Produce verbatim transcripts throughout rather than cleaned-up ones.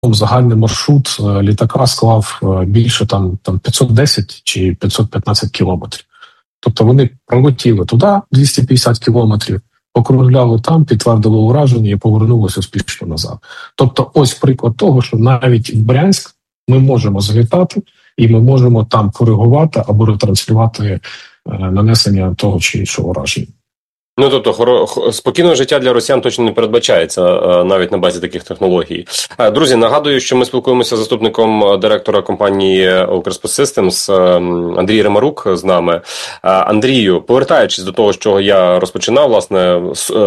загальний маршрут літака склав більше там, там п'ятсот десять чи п'ятсот п'ятнадцять кілометрів. Тобто вони пролетіли туди двісті п'ятдесят кілометрів, покругляли там, підтвердили ураження і повернулися успішно назад. Тобто ось приклад того, що навіть в Брянськ ми можемо залітати і ми можемо там коригувати або ретранслювати нанесення того чи іншого ураження. Ну, тобто, хоро... спокійного життя для росіян точно не передбачається навіть на базі таких технологій. Друзі, нагадую, що ми спілкуємося з заступником директора компанії Укрспецсистемс Андрій Ремарук з нами. Андрію, повертаючись до того, з чого я розпочинав, власне,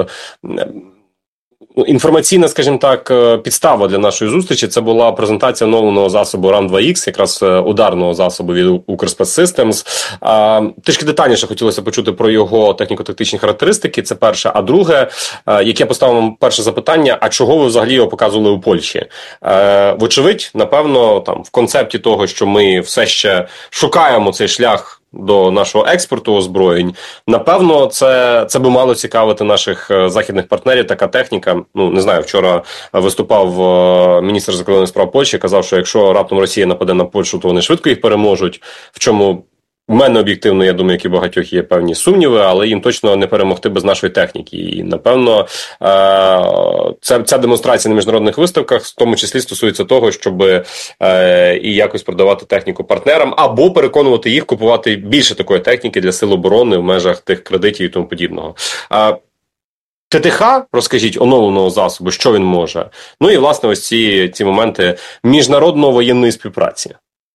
інформаційна, скажімо так, підстава для нашої зустрічі – це була презентація оновленого засобу рам два ікс, якраз ударного засобу від Укрспецсистемс. Трішки детальніше хотілося почути про його техніко-тактичні характеристики, це перше. А друге, яке поставив вам перше запитання, а чого ви взагалі його показували у Польщі? Вочевидь, напевно, там в концепті того, що ми все ще шукаємо цей шлях до нашого експорту озброєнь, напевно, це, це би мало цікавити наших західних партнерів, така техніка. Ну, не знаю, вчора виступав міністр закордонних справ Польщі, казав, що якщо раптом Росія нападе на Польщу, то вони швидко їх переможуть, в чому у мене об'єктивно, я думаю, як і багатьох є певні сумніви, але їм точно не перемогти без нашої техніки. І, напевно, ця, ця демонстрація на міжнародних виставках в тому числі стосується того, щоб і якось продавати техніку партнерам, або переконувати їх купувати більше такої техніки для сил оборони в межах тих кредитів і тому подібного. ТТХ, розкажіть, оновленого засобу, що він може? Ну і, власне, ось ці, ці моменти міжнародно-воєнної співпраці.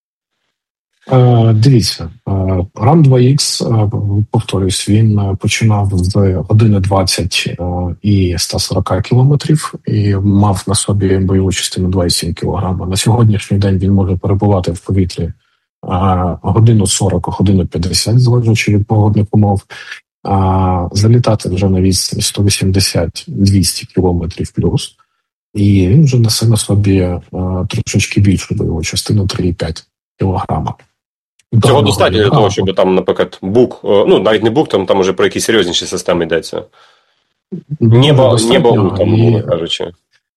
Дивіться, рам два ікс, повторюсь, він починав з години двадцять і ста сорока кілометрів і мав на собі бойову частину два і сім кілограма. На сьогоднішній день він може перебувати в повітрі годину сорок, годину п'ятдесят, залежно від погодних умов. Залітати вже на відстані сто вісімдесят - двісті кілометрів плюс. І він вже несе на собі трошечки більшу бойову частину три і п'ять кілограма. Цього достатньо для того, щоб там, наприклад, БУК, ну, навіть не БУК, там, там уже про якісь серйозніші системи йдеться. Небо, небо БУК, там, мовно кажучи.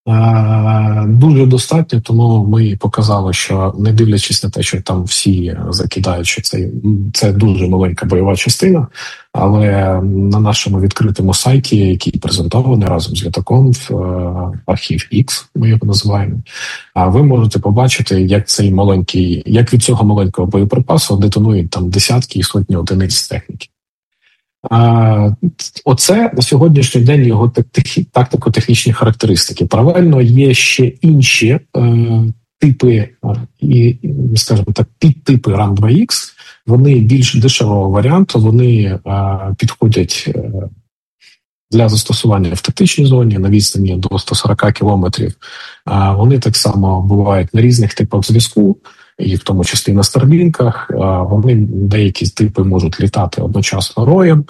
Дуже достатньо, тому ми показали, що не дивлячись на те, що там всі закидають, що це, це дуже маленька бойова частина, але на нашому відкритому сайті, який презентований разом з літаком, в архів X, ми його називаємо, ви можете побачити, як цей маленький, як від цього маленького боєприпасу детонують там десятки і сотні одиниць техніки. А, оце на сьогоднішній день його тактико-технічні характеристики. Паралельно є ще інші е, типи, і, скажімо так, підтипи рам два ікс. Вони більш дешевого варіанту, вони е, підходять е, для застосування в тактичній зоні на відстані до ста сорока кілометрів. Е, вони так само бувають на різних типах зв'язку, і в тому числі на старлінках. Вони, деякі типи можуть літати одночасно роєм,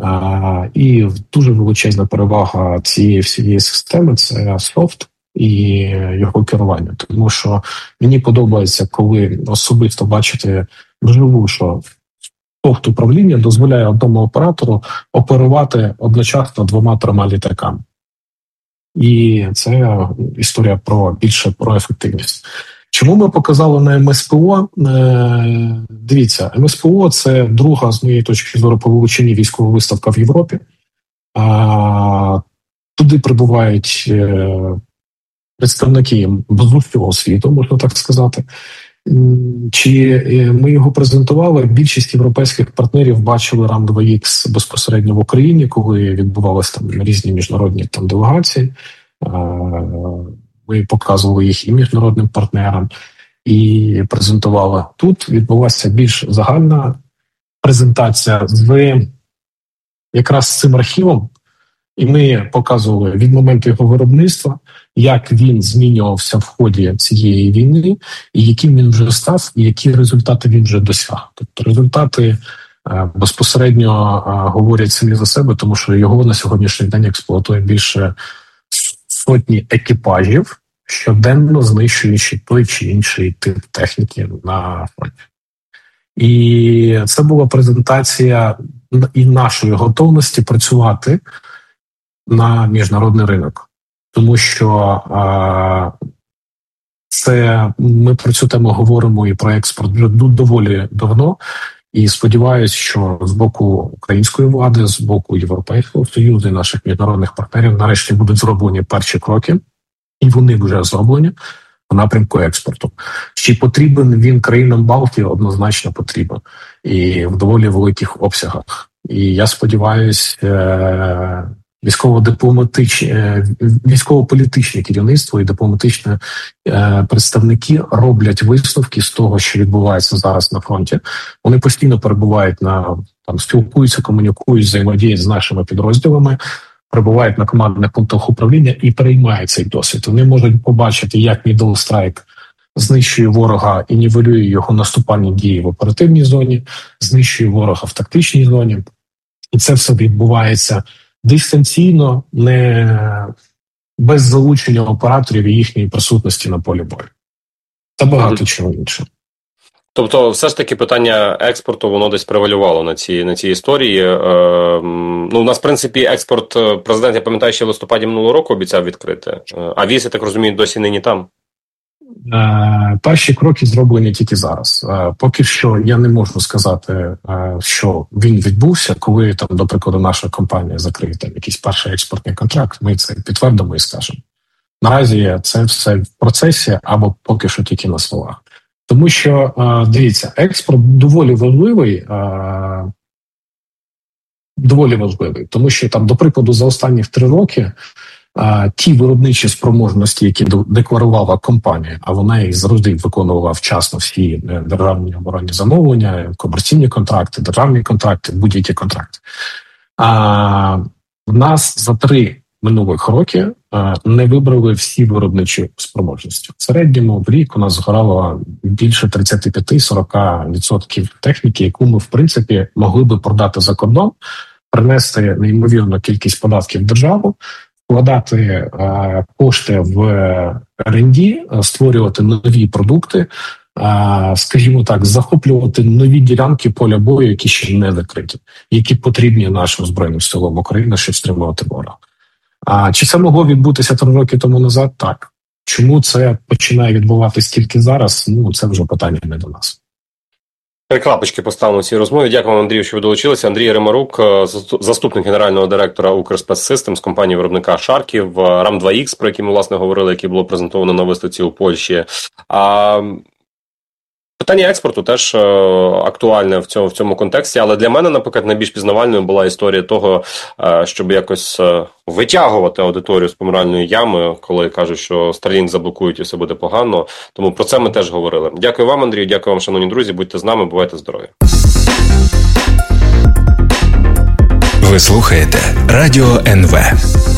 і дуже величезна перевага цієї всієї системи – це софт і його керування. Тому що мені подобається, коли особисто бачити вживу, що софт управління дозволяє одному оператору оперувати одночасно двома-трьома літаками. І це історія про більше про ефективність. Чому ми показали на ем ес пе о? Дивіться, ем ес пе о – це друга, з моєї точки зору, по величині військова виставка в Європі. Туди прибувають представники з усього світу, можна так сказати. Чи ми його презентували? Більшість європейських партнерів бачили рам два ікс безпосередньо в Україні, коли відбувалися там різні міжнародні там делегації. Ми показували їх і міжнародним партнерам, і презентували. Тут відбулася більш загальна презентація з якраз цим архівом, і ми показували від моменту його виробництва, як він змінювався в ході цієї війни, і яким він вже став, і які результати він вже досяг. Тобто результати е, безпосередньо е, говорять самі за себе, тому що його на сьогоднішній день експлуатує більше сотні екіпажів, щоденно знищуючи той чи інший тип техніки на фронті. І це була презентація і нашої готовності працювати на міжнародний ринок. Тому що а, це ми про цю тему говоримо і про експорт вже доволі давно. І сподіваюся, що з боку української влади, з боку Європейського Союзу і наших міжнародних партнерів нарешті будуть зроблені перші кроки, і вони вже зроблені в напрямку експорту. Чи потрібен він країнам Балтії? Однозначно потрібен. І в доволі великих обсягах. І я сподіваюся, військово-дипломатичне, військово-політичне керівництво і дипломатичні представники роблять висновки з того, що відбувається зараз на фронті. Вони постійно перебувають на там, спілкуються, комунікують, взаємодіють з нашими підрозділами, перебувають на командних пунктах управління і переймають цей досвід. Вони можуть побачити, як Middle Strike знищує ворога і нівелює його наступальні дії в оперативній зоні, знищує ворога в тактичній зоні. І це все відбувається дистанційно, не без залучення операторів і їхньої присутності на полі бою. Та багато чого іншого. Тобто, все ж таки, питання експорту, воно десь превалювало на цій, на цій історії. Е, ну, у нас, в принципі, експорт президент, я пам'ятаю, ще в листопаді минулого року обіцяв відкрити. А віз, я так розумію, досі нині там? Е, перші кроки зроблені тільки зараз. Е, поки що я не можу сказати, е, що він відбувся, коли, там, до прикладу, наша компанія закриє там якийсь перший експортний контракт, ми це підтвердимо і скажемо. Наразі це все в процесі або поки що тільки на словах. Тому що, дивіться, експорт доволі важливий, доволі важливий, тому що, там, до прикладу, за останні три роки ті виробничі спроможності, які декларувала компанія, а вона їх завжди виконувала вчасно всі державні оборонні замовлення, комерційні контракти, державні контракти, будь-які контракти. А в нас за три минулих роки не вибрали всі виробничі спроможності. В середньому в рік у нас згорало більше тридцять п'ять - сорок відсотків техніки, яку ми, в принципі, могли би продати за кордон, принести неймовірну кількість податків в державу, вкладати е, кошти в ер енд ді, створювати нові продукти, е, скажімо так, захоплювати нові ділянки поля бою, які ще не закриті, які потрібні нашим Збройним силам України, щоб стримувати ворога. А чи це могло відбутися три роки тому назад? Так. Чому це починає відбуватися тільки зараз? Ну, це вже питання не до нас. Крапочки поставимо в цій розмові. Дякую вам, Андрію, що ви долучилися. Андрій Ремарук, заступник генерального директора Укрспецсистемс, компанії виробника Шарків, рам два ікс, про який ми, власне, говорили, який було презентовано на виставці у Польщі. А питання експорту теж актуальне в цьому, в цьому контексті, але для мене, наприклад, найбільш пізнавальною була історія того, щоб якось витягувати аудиторію з помиральної ями, коли кажуть, що Starlink заблокують і все буде погано. Тому про це ми теж говорили. Дякую вам, Андрію, дякую вам, шановні друзі, будьте з нами, бувайте здорові. Ви слухаєте Радіо ен ве.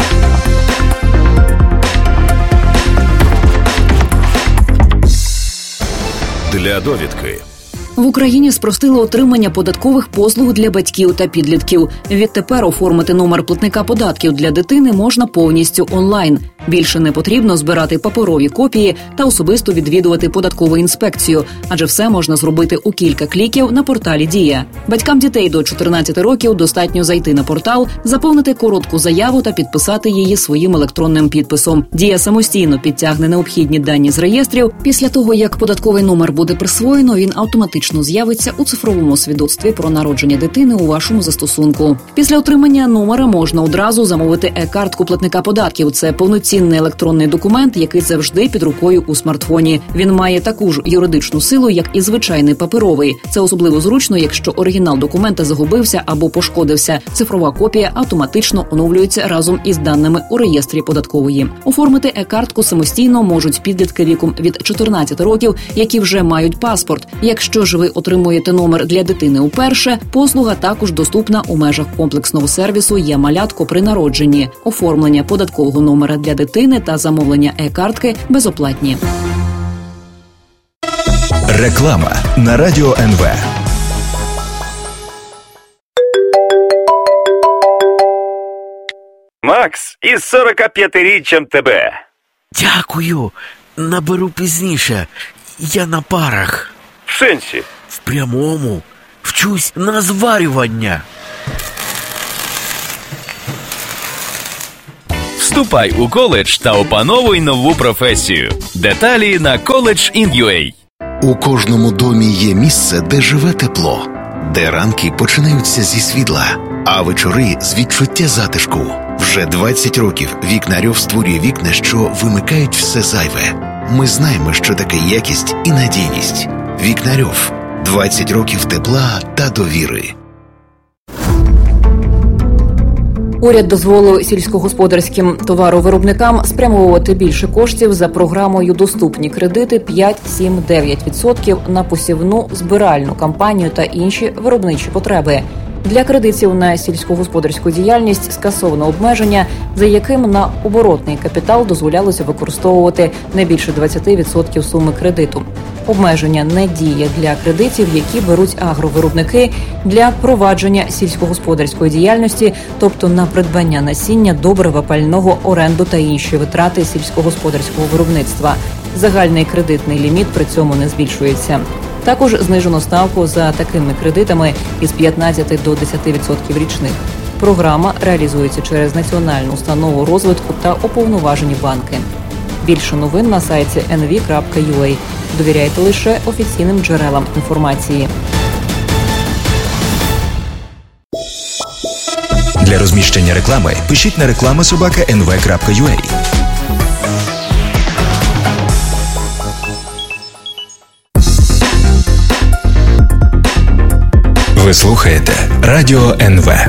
Для довідки. В Україні спростили отримання податкових послуг для батьків та підлітків. Відтепер оформити номер платника податків для дитини можна повністю онлайн. Більше не потрібно збирати паперові копії та особисто відвідувати податкову інспекцію, адже все можна зробити у кілька кліків на порталі «Дія». Батькам дітей до чотирнадцяти років достатньо зайти на портал, заповнити коротку заяву та підписати її своїм електронним підписом. «Дія» самостійно підтягне необхідні дані з реєстрів. Після того, як податковий номер буде присвоєно, він автоматично з'явиться у цифровому свідоцтві про народження дитини у вашому застосунку. Після отримання номера можна одразу замовити е-картку платника податків. Це повноцінний електронний документ, який завжди під рукою у смартфоні. Він має таку ж юридичну силу, як і звичайний паперовий. Це особливо зручно, якщо оригінал документа загубився або пошкодився. Цифрова копія автоматично оновлюється разом із даними у реєстрі податкової. Оформити е-картку самостійно можуть підлітки віком від чотирнадцяти років, які вже мають паспорт. Якщо ж ви отримуєте номер для дитини уперше, послуга також доступна у межах комплексного сервісу «Я малятко» при народженні. Оформлення податкового номера для дитини та замовлення е-картки безоплатні. Реклама на Радіо ен ве. Макс, із сорокап'ятиріччям тебе. Дякую. Наберу пізніше. Я на парах. В сенсі? В прямому. Вчусь на зварювання. Вступай у коледж та опановуй нову професію. Деталі на коледж ін ю ей. У кожному домі є місце, де живе тепло, де ранки починаються зі світла, а вечори з відчуття затишку. Вже двадцять років Вікнарьов створює вікна, що вимикають все зайве. Ми знаємо, що таке якість і надійність. Вікнарьов. двадцять років тепла та довіри. Уряд дозволив сільськогосподарським товаровиробникам спрямовувати більше коштів за програмою «Доступні кредити» п'ять, сім, дев'ять відсотків на посівну, збиральну кампанію та інші виробничі потреби. Для кредитів на сільськогосподарську діяльність скасовано обмеження, за яким на оборотний капітал дозволялося використовувати не більше двадцять відсотків суми кредиту. Обмеження не діє для кредитів, які беруть агровиробники для провадження сільськогосподарської діяльності, тобто на придбання насіння, добрива, пального, оренду та інші витрати сільськогосподарського виробництва. Загальний кредитний ліміт при цьому не збільшується. Також знижено ставку за такими кредитами із п'ятнадцяти до десяти відсотків річних. Програма реалізується через Національну установу розвитку та уповноважені банки. Більше новин на сайті ен ві крапка ю ей. Довіряйте лише офіційним джерелам інформації. Для розміщення реклами пишіть на реклама собака ен ве крапка ю ей. Ви слухаєте Радіо ен ве.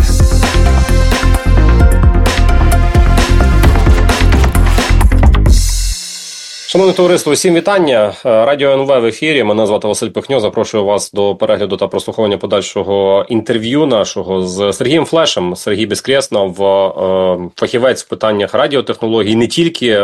Шановне товариство, всім вітання. Радіо ен ве в ефірі. Мене звати Василь Пихньо. Запрошую вас до перегляду та прослуховування подальшого інтерв'ю нашого з Сергієм Флешем. Сергій Безкреснов, фахівець в питаннях радіотехнологій, не тільки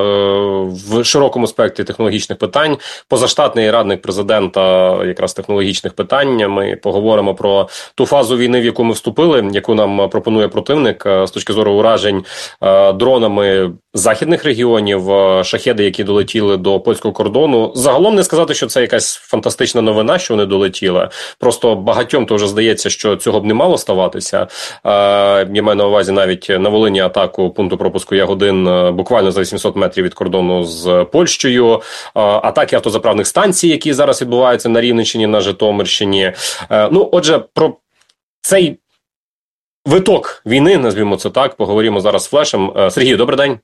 в широкому спектрі технологічних питань, позаштатний радник президента якраз технологічних питань. Ми поговоримо про ту фазу війни, в яку ми вступили, яку нам пропонує противник з точки зору уражень дронами західних регіонів, шахеди, які долетіли до польського кордону. Загалом не сказати, що це якась фантастична новина, що вони долетіли. Просто багатьом то вже здається, що цього б не мало ставатися. Я маю на увазі навіть на Волині атаку пункту пропуску Ягодин буквально за вісімсот метрів від кордону з Польщею. Атаки автозаправних станцій, які зараз відбуваються на Рівненщині, на Житомирщині. Ну, отже, про цей виток війни, назвімо це так, поговоримо зараз з Флешем. Сергію, добрий день.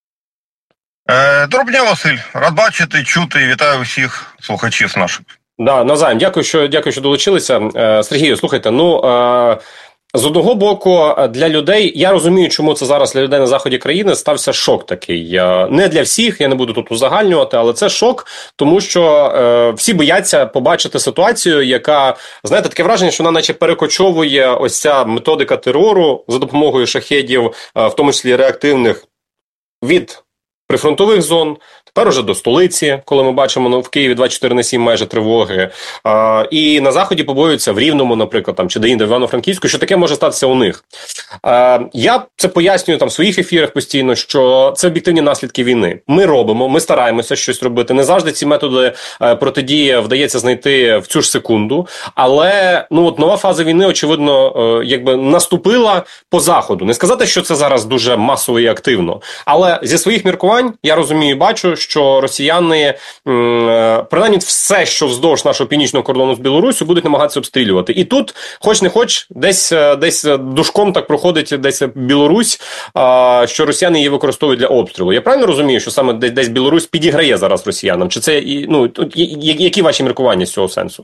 Доброго дня, Василь. Рад бачити, чути і вітаю всіх слухачів наших. Да, навзаєм. Дякую, що, дякую, що долучилися. Сергію, слухайте, ну, з одного боку, для людей, я розумію, чому це зараз для людей на заході країни стався шок такий. Не для всіх, я не буду тут узагальнювати, але це шок, тому що е, всі бояться побачити ситуацію, яка, знаєте, таке враження, що вона наче перекочовує ось ця методика терору за допомогою шахедів, в тому числі реактивних, від прифронтових зон, тепер уже до столиці, коли ми бачимо ну, в Києві двадцять чотири на сім майже тривоги. А, і на Заході побоюються в Рівному, наприклад, там, чи де-інде в Івано-Франківську, що таке може статися у них. А, я це пояснюю там в своїх ефірах постійно, що це об'єктивні наслідки війни. Ми робимо, ми стараємося щось робити. Не завжди ці методи а, протидії вдається знайти в цю ж секунду. Але ну, от нова фаза війни, очевидно, а, якби наступила по Заходу. Не сказати, що це зараз дуже масово і активно. Але зі своїх міркувань я розумію і бачу, що росіяни, принаймні все, що вздовж нашого північного кордону з Білоруссю, будуть намагатися обстрілювати. І тут, хоч не хоч, десь, десь душком так проходить десь Білорусь, що росіяни її використовують для обстрілу. Я правильно розумію, що саме десь Білорусь підіграє зараз росіянам? Чи це, ну, які ваші міркування з цього сенсу?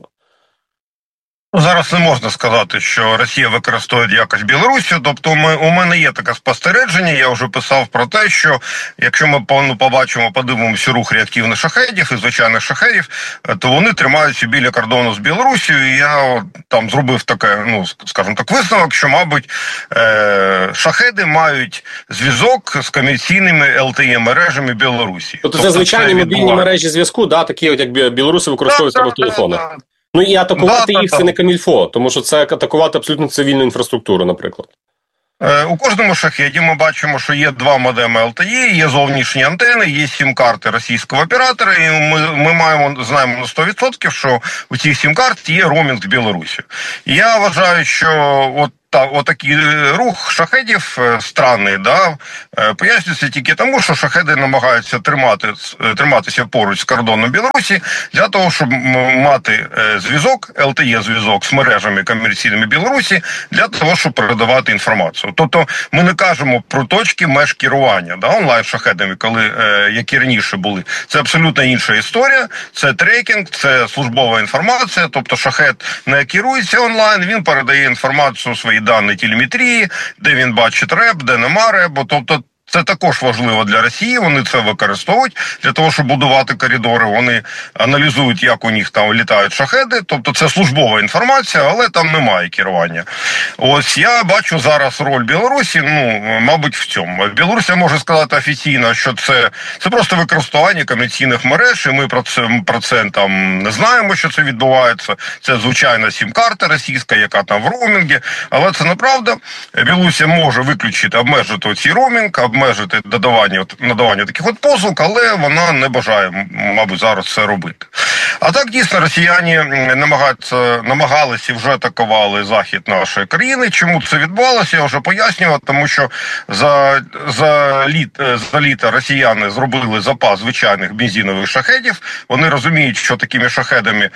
Зараз не можна сказати, що Росія використовує якось Білорусію, тобто ми, у мене є таке спостереження, я вже писав про те, що якщо ми побачимо, подивимося рух реактивних шахедів і звичайних шахедів, то вони тримаються біля кордону з Білорусією, і я там зробив таке, ну, скажімо так, висновок, що, мабуть, е- шахеди мають зв'язок з комерційними ел те і-мережами Білорусі. Тобто це звичайні мобільні мережі зв'язку, да, такі, от, як білоруси використовують себе в телефонах? Ну і атакувати да, їх да, це не камільфо, тому що це атакувати абсолютно цивільну інфраструктуру, наприклад. Е, у кожному шахеді ми бачимо, що є два модеми ел те і, є зовнішні антени, є сім-карти російського оператора, і ми, ми маємо, знаємо на сто відсотків, що у цих сім-карт є роумінг з Білорусі. Я вважаю, що от Отак, отакий рух шахедів странний, да, пояснюється тільки тому, що шахеди намагаються тримати, триматися поруч з кордоном Білорусі для того, щоб мати зв'язок, ел те е-зв'язок з мережами комерційними Білорусі, для того, щоб передавати інформацію. Тобто ми не кажемо про точки меж керування, да, онлайн-шахедами, коли, які раніше були. Це абсолютно інша історія, це трекінг, це службова інформація, тобто шахед не керується онлайн, він передає інформацію, свої дані телеметрії, де він бачить реп, де нема репу, тобто це також важливо для Росії, вони це використовують для того, щоб будувати коридори, вони аналізують, як у них там літають шахеди, тобто це службова інформація, але там немає керування. Ось я бачу зараз роль Білорусі, ну, мабуть, в цьому. Білорусі може сказати офіційно, що це, це просто використання комерційних мереж, і ми про це, про це там не знаємо, що це відбувається. Це звичайна сім-карта російська, яка там в роумінгі, але це неправда. Білорусі може виключити, обмежити цей роумінг, обмежити додавання, надавання таких от послуг, але вона не бажає, мабуть, зараз це робити. А так, дійсно, росіяни намагаються, намагалися і вже атакували захід нашої країни. Чому це відбувалося, я вже пояснював, тому що за, за, літ, за літо росіяни зробили запас звичайних бензинових шахедів. Вони розуміють, що такими шахедами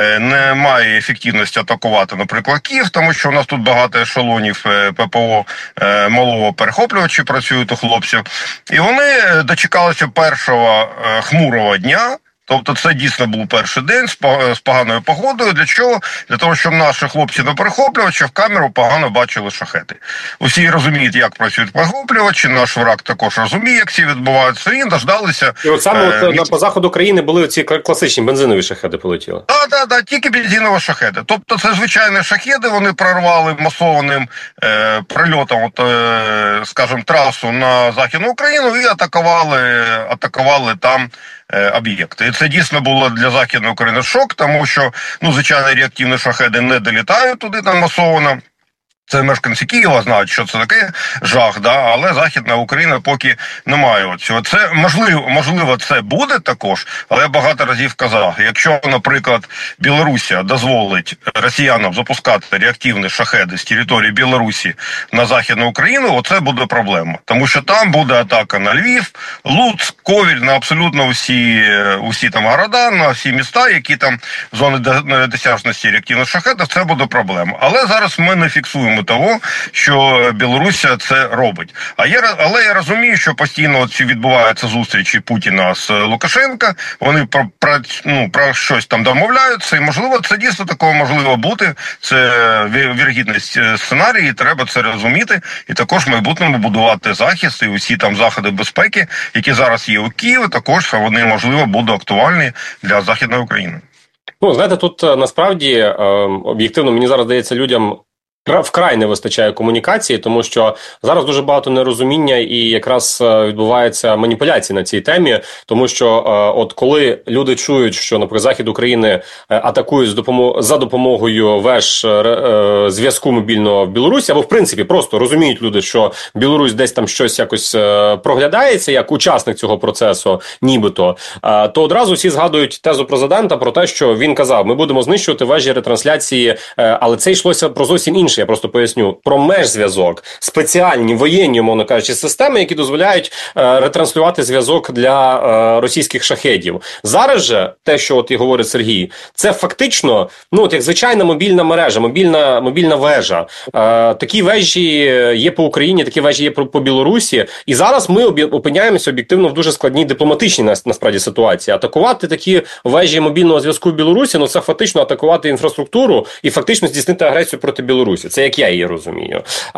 немає ефективності атакувати, наприклад, Київ, тому що у нас тут багато ешелонів пе пе о малого перехоплювачі працюють у хлопців. І вони дочекалися першого хмурого дня. Тобто це дійсно був перший день з поганою погодою. Для чого? Для того, щоб наші хлопці на перехоплювачі в камеру погано бачили шахеди. Усі розуміють, як працюють перехоплювачі, наш враг також розуміє, як ці відбуваються, і дождалися. І от саме е, от, від... по заходу країни були ці класичні бензинові шахеди полетіли. Так, так, так, тільки бензинові шахеди. Тобто це звичайні шахеди, вони прорвали масованим е, прильотом, от, е, скажімо, трасу на Західну Україну і атакували, атакували там об'єкти. І це дійсно було для Західної України шок, тому що, ну, звичайно, реактивні шахеди не долітають туди там масово. Це мешканці Києва знають, що це таке жах, да, але Західна Україна поки не має цього. Це можливо, можливо, це буде також, але я багато разів казав, якщо, наприклад, Білорусія дозволить росіянам запускати реактивні шахеди з території Білорусі на Західну Україну, оце буде проблема. Тому що там буде атака на Львів, Луцьк, Ковіль, на абсолютно усі, усі там города, на всі міста, які там зони досяжності реактивних шахедів, це буде проблема. Але зараз ми не фіксуємо того, що Білорусія це робить. А я, але я розумію, що постійно ці відбуваються зустрічі Путіна з Лукашенка, вони про, про, ну, про щось там домовляються, і, можливо, це дійсно такого можливо бути, це вірогідність сценарії, треба це розуміти, і також в майбутньому будувати захист, і усі там заходи безпеки, які зараз є у Києві, також вони, можливо, будуть актуальні для Західної України. Ну, знаєте, тут насправді, об'єктивно, мені зараз здається, людям вкрай не вистачає комунікації, тому що зараз дуже багато нерозуміння і якраз відбуваються маніпуляції на цій темі, тому що от коли люди чують, що, наприклад, Захід України атакують з допомог... за допомогою веж зв'язку мобільного в Білорусі, або в принципі просто розуміють люди, що Білорусь десь там щось якось проглядається як учасник цього процесу, нібито, то одразу всі згадують тезу президента про те, що він казав, ми будемо знищувати вежі ретрансляції, але це йшлося про зовсім інше. Я просто поясню, про межзв'язок, спеціальні воєнні, умовно кажучи, системи, які дозволяють е, ретранслювати зв'язок для е, російських шахедів. Зараз же, те, що от і говорить Сергій, це фактично, ну, от як звичайна мобільна мережа, мобільна, мобільна вежа. Е, такі вежі є по Україні, такі вежі є по, по Білорусі, і зараз ми обі, опиняємося об'єктивно в дуже складній дипломатичній насправді ситуації. Атакувати такі вежі мобільного зв'язку в Білорусі, ну, це фактично атакувати інфраструктуру і фактично здійснити агресію проти Білорусі. Це як я її розумію.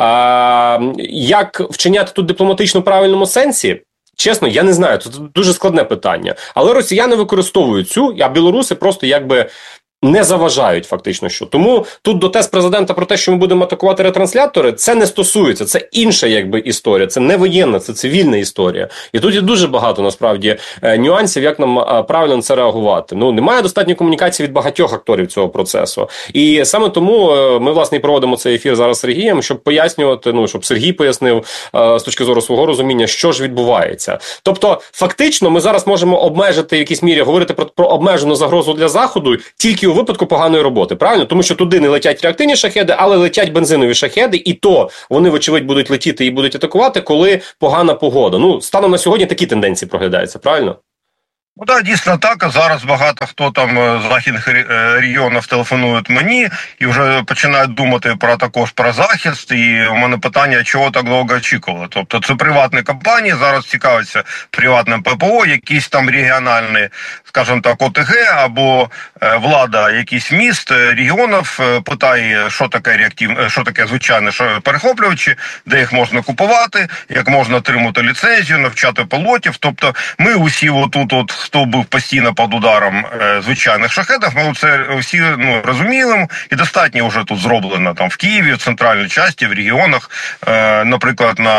А, як вчиняти тут дипломатично в правильному сенсі? Чесно, я не знаю. Це дуже складне питання. Але росіяни використовують цю, а білоруси просто якби не заважають фактично що. Тому тут до тез президента про те, що ми будемо атакувати ретранслятори, це не стосується. Це інша якби історія. Це не воєнна, це цивільна історія. І тут є дуже багато насправді нюансів, як нам правильно на це реагувати. Ну, немає достатньої комунікації від багатьох акторів цього процесу. І саме тому ми, власне, і проводимо цей ефір зараз з Сергієм, щоб пояснювати, ну, щоб Сергій пояснив з точки зору свого розуміння, що ж відбувається. Тобто, фактично, ми зараз можемо обмежити в якійсь мірі, говорити про, про обмежену загрозу для Заходу тільки тільки у випадку поганої роботи, правильно? Тому що туди не летять реактивні шахеди, але летять бензинові шахеди, і то вони, вочевидь, будуть летіти і будуть атакувати, коли погана погода. Ну, станом на сьогодні такі тенденції проглядаються, правильно? Ну так, дійсно так. Зараз багато хто там з західних регіонів телефонують мені і вже починають думати про також про захист. І у мене питання, чого так довго очікували. Тобто це приватні компанії, зараз цікавляться приватним ППО, якісь там регіональні, скажімо так, ОТГ або влада якісь міст, регіонів питає, що таке реактивне, що таке звичайне перехоплювачі, де їх можна купувати, як можна отримати ліцензію, навчати пілотів. Тобто ми усі отут от хто був постійно під ударом е, звичайних шахедів, ми це всі ну, розуміємо, і достатньо вже тут зроблено там в Києві, в центральній частині, в регіонах, е, наприклад, на,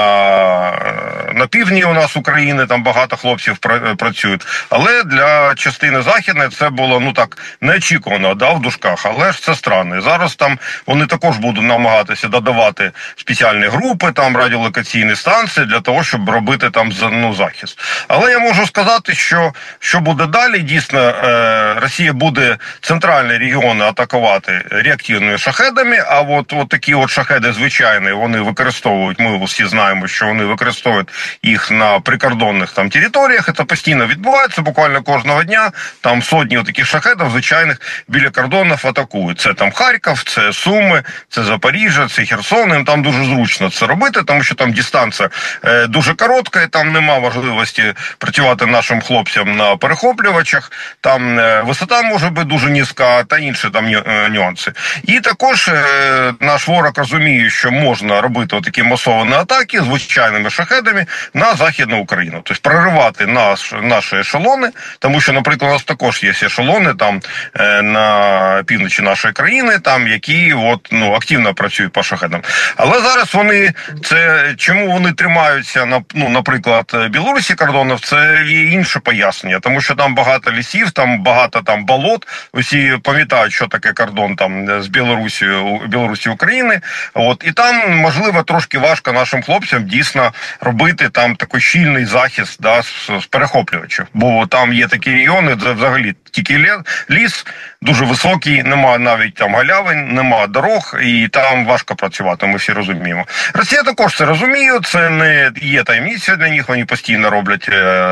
на півдні у нас України там багато хлопців працюють, але для частини західної це було, ну так, неочікувано, да, в дужках, але ж це странно. І зараз там вони також будуть намагатися додавати спеціальні групи, там радіолокаційні станції для того, щоб робити там ну, захист. Але я можу сказати, що що буде далі? Дійсно, Росія буде центральні регіони атакувати реактивними шахедами, а от, от такі от шахеди звичайні, вони використовують, ми всі знаємо, що вони використовують їх на прикордонних там територіях, це постійно відбувається, буквально кожного дня, там сотні таких шахедів звичайних біля кордонів атакують. Це там Харків, це Суми, це Запоріжжя, це Херсон, їм там дуже зручно це робити, тому що там дистанція е, дуже коротка, і там нема можливості працювати нашим хлопцям на перехоплювачах, там е, висота може бути дуже низька, та інші там нюанси. І також е, наш ворог розуміє, що можна робити такі масовані атаки звичайними шахедами на Західну Україну. Тобто проривати наш, наші ешелони, тому що, наприклад, у нас також є ешелони там е, на півночі нашої країни, там, які от, ну, активно працюють по шахедам. Але зараз вони, це, чому вони тримаються, на, ну, наприклад, Білорусі кордонів, це є інше пояснення, тому що там багато лісів, там багато там болот, усі пам'ятають, що таке кордон там з Білорусією, Білорусі України, от, і там, можливо, трошки важко нашим хлопцям дійсно робити там такий щільний захист, да, з, з перехоплювачів, бо там є такі регіони, де взагалі тільки ліс, дуже високий, немає навіть там галявин, немає дорог, і там важко працювати, ми всі розуміємо. Росія також це розуміє, це не є таємниця для них, вони постійно роблять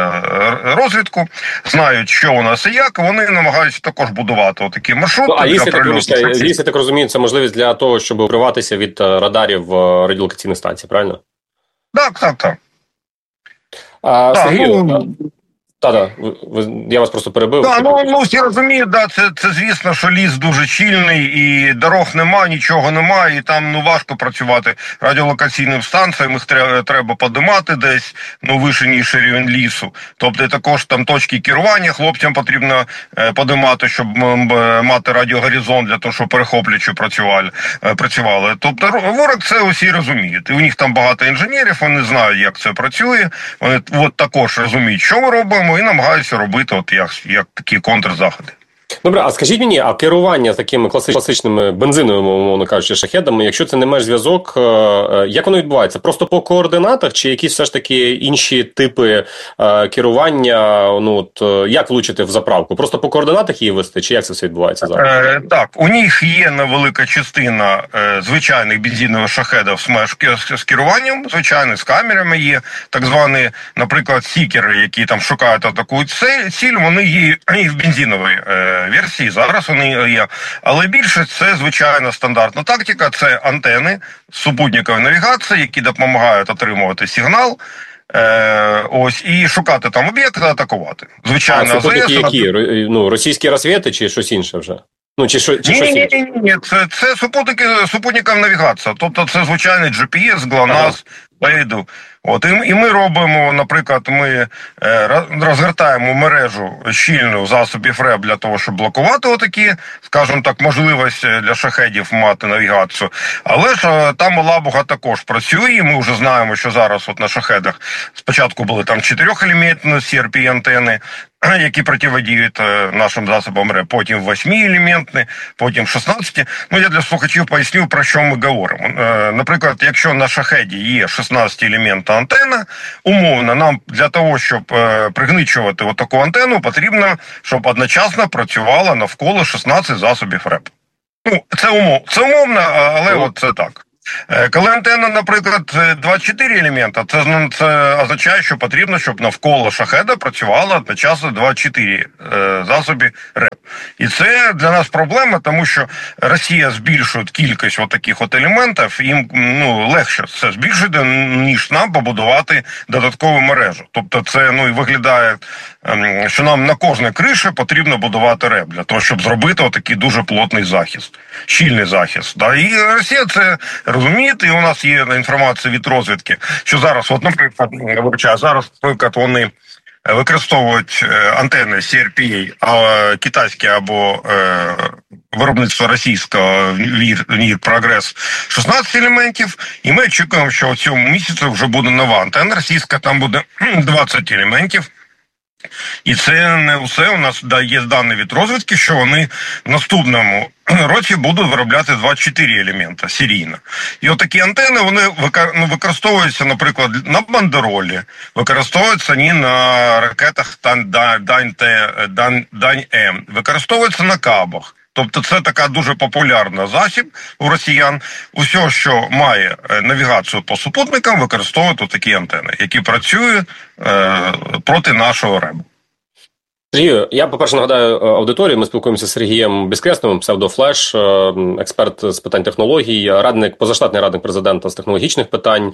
розвідку, знають, що у нас і як, вони намагаються також будувати такі маршрути. Ну, а якщо так, якщо так розумію, це можливість для того, щоб укриватися від радарів радіолокаційних станцій, правильно? Так, так, так. А, так, Сергію, ну... Так, так, я вас просто перебив. Так, ну, ну всі розуміють, да, це, це звісно, що ліс дуже щільний, і дорог нема, нічого немає, і там ну важко працювати радіолокаційним станціям, їх треба, треба подимати десь, ну, вище, ніж рівень лісу. Тобто також там точки керування хлопцям потрібно е, подимати, щоб е, мати радіогоризонт для того, щоб перехоплюючи працювали. Е, працювали. Тобто ворог це усі розуміють. І у них там багато інженерів, вони знають, як це працює, вони от також розуміють, що ми робимо, і намагаються робити от як, як такі контрзаходи. Добре, а скажіть мені, а керування такими класичними бензиновими, умовно кажучи, шахедами, якщо це не межзв'язок, як воно відбувається? Просто по координатах чи якісь все ж таки інші типи керування, ну от як влучити в заправку? Просто по координатах її вести, чи як це все відбувається зараз? Е, так, у них є невелика частина е, звичайних бензинових шахедів з, з керуванням, звичайно, з камерами є, так звані, наприклад, сікери, які там шукають атакують ціль, вони є і в бензиновій е, версії, зараз вони є. Але більше це, звичайно, стандартна тактика, це антени супутникової навігації, які допомагають отримувати сигнал, е, ось, і шукати там об'єкти, атакувати. Звичайно, а супутники які? Ну, російські розвідки чи щось інше вже? Ну, чи що, чи ні, ні, ні, ні, ні, це, це супутники, супутникова навігація, тобто це звичайний джі пі ес, ГЛОНАСС, Бейду. От, і, і ми робимо, наприклад, ми е, розгортаємо мережу щільну засобів РЕБ для того, щоб блокувати отакі, скажімо так, можливості для шахедів мати навігацію. Але ж е, там Лабуга також працює, і ми вже знаємо, що зараз от на шахедах спочатку були там чотирьохелементні сі ар пі антени, які протидіють нашим засобам РЕБ, потім восьмиелементні, потім шістнадцяти. Ну, я для слухачів поясню, про що ми говоримо. Наприклад, якщо на шахеді є шістнадцятиелементна антенна, умовно, нам для того, щоб пригничувати таку антенну, потрібно, щоб одночасно працювало навколо шістнадцять засобів РЕБ. Ну, це умов, це умовно, але mm. от це так. Коли антенна, наприклад, двадцять чотири елемента, це, це означає, що потрібно, щоб навколо шахеда працювало одночасно двадцять чотири е, засоби РЕБ. І це для нас проблема, тому що Росія збільшує кількість от таких от елементів, їм ну, легше це збільшити, ніж нам побудувати додаткову мережу. Тобто це ну, і виглядає, е, що нам на кожній криші потрібно будувати РЕБ, для того, щоб зробити отакий дуже плотний захист, щільний захист. Да? І Росія це розумієте, і у нас є інформація від розвідки, що зараз, от, наприклад, вибачаю, зараз, наприклад, вони використовують антени сі ар пі ей, а китайські або е, виробництво російського НІР Прогрес шістнадцять елементів, і ми очікуємо, що в цьому місяці вже буде нова антенна російська, там буде двадцять елементів. І це не все. У нас є дані від розвідки, що вони в наступному році будуть виробляти двадцять чотири елемента серійно. І отакі антени, вони використовуються, наприклад, на бандеролі, використовуються не на ракетах Дань-М, використовуються на кабах. Тобто це така дуже популярна засіб у росіян. Усе, що має навігацію по супутникам, використовують отакі антени, які працюють е, проти нашого РЕБу. Сергію, я, по-перше, нагадаю аудиторії, ми спілкуємося з Сергієм Безкресним, псевдофлеш, експерт з питань технологій, радник, позаштатний радник президента з технологічних питань.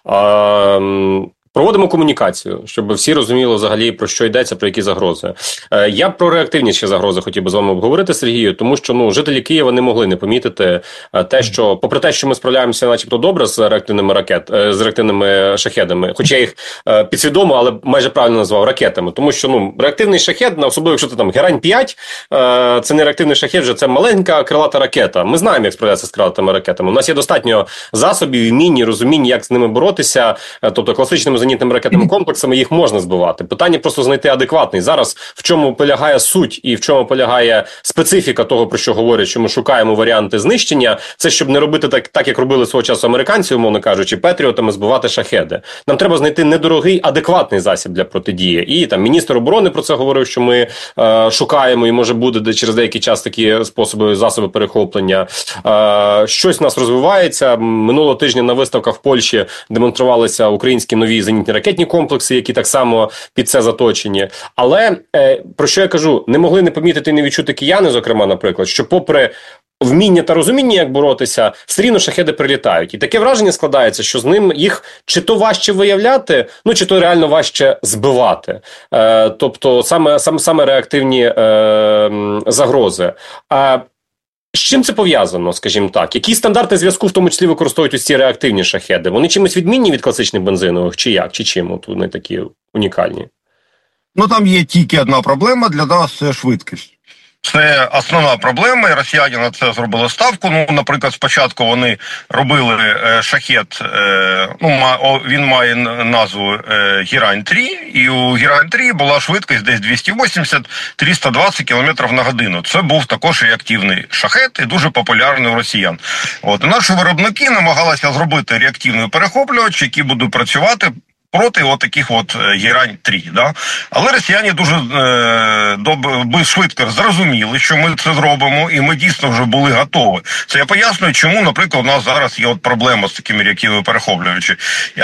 Проводимо комунікацію, щоб всі розуміли взагалі, про що йдеться, про які загрози. Е, я про реактивніші загрози хотів би з вами обговорити, Сергію, тому що ну, жителі Києва не могли не помітити те, що, попри те, що ми справляємося начебто добре з реактивними ракет, з реактивними шахедами, хоча я їх е, підсвідомо, але майже правильно назвав ракетами, тому що ну, реактивний шахед, особливо якщо це там Герань п'ять, е, це не реактивний шахед, вже це маленька крилата ракета. Ми знаємо, як справлятися з крилатими ракетами. У нас є достатньо засобів, вмінь, розумінь, як з ними боротися, тобто класичними зенітними ракетними комплексами їх можна збивати. Питання просто знайти адекватний. Зараз в чому полягає суть і в чому полягає специфіка того, про що говорять, що ми шукаємо варіанти знищення, це щоб не робити так, так як робили свого часу американці, умовно кажучи, патріотами збивати шахеди. Нам треба знайти недорогий, адекватний засіб для протидії. І там міністр оборони про це говорив, що ми е, шукаємо і може буде через деякий час такі способи, засоби перехоплення. Е, щось в нас розвивається. Минулого тижня на виставках в Польщі демонструвалися українські нові зенітні ракетні комплекси, які так само під це заточені. Але, е, про що я кажу, не могли не помітити і не відчути кияни, зокрема, наприклад, що попри вміння та розуміння, як боротися, все рівно шахеди прилітають. І таке враження складається, що з ним їх чи то важче виявляти, ну чи то реально важче збивати. Е, тобто саме, саме, саме реактивні е, загрози. А з чим це пов'язано, скажімо так? Які стандарти зв'язку в тому числі використовують ось ці реактивні шахеди? Вони чимось відмінні від класичних бензинових, чи як? Чи чим? От вони такі унікальні? Ну, там є тільки одна проблема, для нас – це швидкість. Це основна проблема, і росіяни на це зробили ставку. Ну, наприклад, спочатку вони робили е, шахет, е, ну, ма, о, він має назву е, Герань три, і у Герань три була швидкість десь двісті вісімдесят - триста двадцять кілометрів на годину. Це був також і активний шахет, і дуже популярний у росіян. От, наші виробники намагалися зробити реактивний перехоплювач, який буде працювати проти от таких от Герань три, да? Але росіяни дуже е, доб, швидко зрозуміли, що ми це зробимо, і ми дійсно вже були готові. Це я пояснюю, чому, наприклад, у нас зараз є от проблема з такими реактивними перехоплювачами.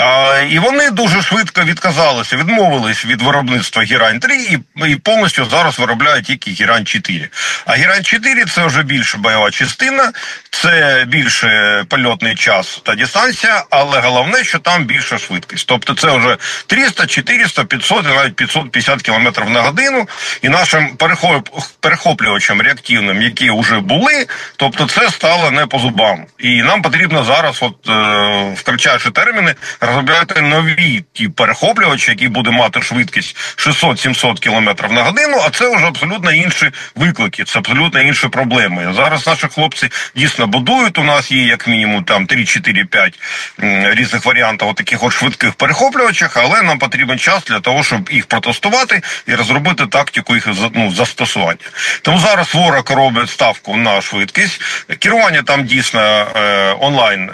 І вони дуже швидко відказалися, відмовились від виробництва Герань три і, і повністю зараз виробляють тільки Герань чотири. А Герань чотири – це вже більше бойова частина, це більше польотний час та дистанція, але головне, що там більша швидкість. Тобто це вже триста, чотириста, п'ятсот, навіть п'ятсот п'ятдесят кілометрів на годину, і нашим перехоплювачам реактивним, які вже були, тобто це стало не по зубам. І нам потрібно зараз, от, е, в кратчайші терміни, розробляти нові ті перехоплювачі, які будуть мати швидкість шістсот-сімсот кілометрів на годину, а це вже абсолютно інші виклики, це абсолютно інші проблеми. Зараз наші хлопці дійсно будують, у нас є як мінімум там три, чотири, п'ять різних варіантів от таких от швидких перехоплювачів, винищувачах, але нам потрібен час для того, щоб їх протестувати і розробити тактику їх ну, застосування. Тому зараз ворог робить ставку на швидкість. Керування там дійсно е, онлайн,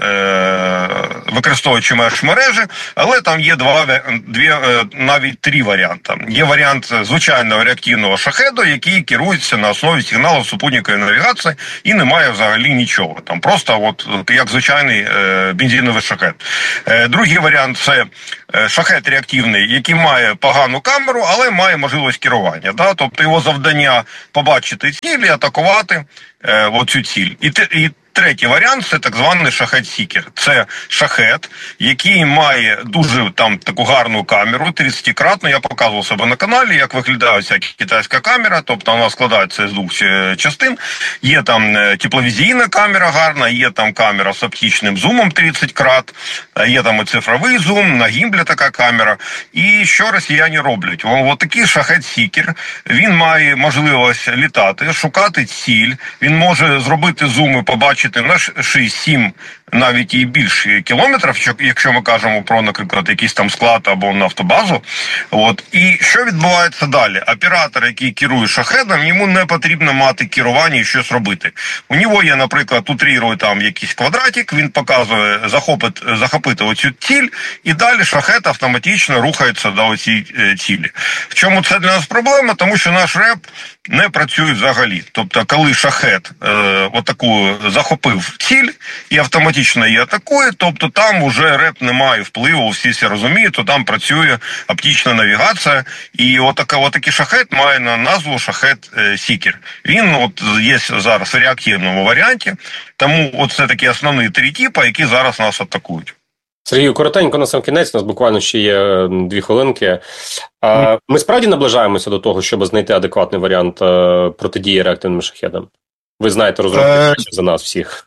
е, використовуючи мережі, але там є два, дві, е, навіть три варіанти. Є варіант звичайного реактивного шахеду, який керується на основі сигналу супутникової навігації і не має взагалі нічого. Там просто от як звичайний е, бензиновий шахет. Е, другий варіант – це шахет реактивний, який має погану камеру, але має можливість керування. Да? Тобто його завдання побачити ціль і атакувати е, оцю ціль. І, і третій варіант – це так званий шахет-сікер. Це шахет, який має дуже там таку гарну камеру, тридцятикратну. Я показував себе на каналі, як виглядає ця китайська камера. Тобто вона складається з двох частин. Є там тепловізійна камера гарна, є там камера з оптичним зумом тридцять крат, є там і цифровий зум, на гімблі така камера. І що росіяни роблять? Ось такий шахет-сікер, він має можливість літати, шукати ціль, він може зробити зум і побачити на шість-сім, навіть і більше кілометрів, якщо ми кажемо про, наприклад, якийсь там склад або нафтобазу. От. І що відбувається далі? Оператор, який керує шахедом, йому не потрібно мати керування і щось робити. У нього є, наприклад, утрирує там якийсь квадратик, він показує захопити, захопити оцю ціль, і далі шахет автоматично рухається до оцієї цілі. В чому це для нас проблема? Тому що наш реп не працює взагалі. Тобто, коли шахет е, отаку захопив ціль і автоматично її атакує, тобто там уже реп не має впливу, всі це розуміють, то там працює оптична навігація, і отака, отакий шахет має на назву шахет-сікер. Він от є зараз в реактивному варіанті, тому от це такі основні три типи, які зараз нас атакують. Сергію, коротенько на сам кінець, у нас буквально ще є дві хвилинки. Ми справді наближаємося до того, щоб знайти адекватний варіант протидії реактивним шахедам? Ви знаєте розробки за нас всіх.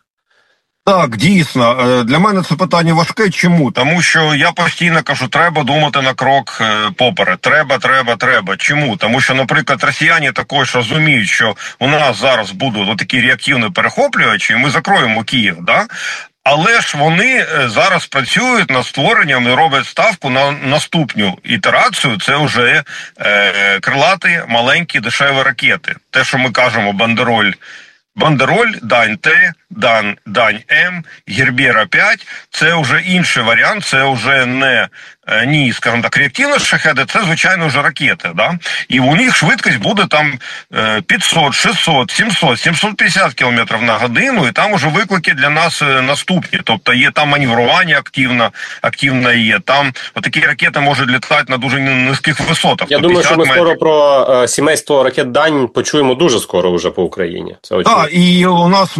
Так, дійсно. Для мене це питання важке. Чому? Тому що я постійно кажу, треба думати на крок поперед. Треба, треба, треба. Чому? Тому що, наприклад, росіяни також розуміють, що у нас зараз будуть такі реактивні перехоплювачі, і ми закроємо Київ, да? Але ж вони зараз працюють над створенням і роблять ставку на наступну ітерацію. Це вже е, крилаті, маленькі, дешеві ракети. Те, що ми кажемо, бандероль, бандероль, Дань-Т, Дань, Дань-М, Гербера п'ять – це вже інший варіант, це вже не ні, скажімо так, реактивні шахеди, це, звичайно, вже ракети, да? І у них швидкість буде там п'ятсот, шістсот, сімсот, сімсот п'ятдесят кілометрів на годину, і там уже виклики для нас наступні. Тобто є там маневрування активно, активно є, там отакі ракети можуть літати на дуже низьких висотах. Я думаю, що ми метрів. скоро про е, сімейство ракет Дань почуємо дуже скоро вже по Україні. Так, да, і у нас